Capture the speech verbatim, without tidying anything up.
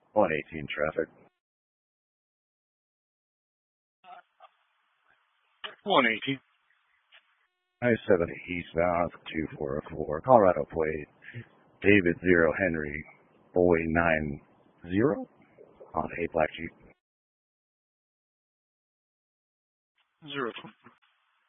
one eighteen traffic. one eighteen. I seventy eastbound, two four four, Colorado plate, David Zero Henry, Boy nine zero on a Black Jeep. Zero.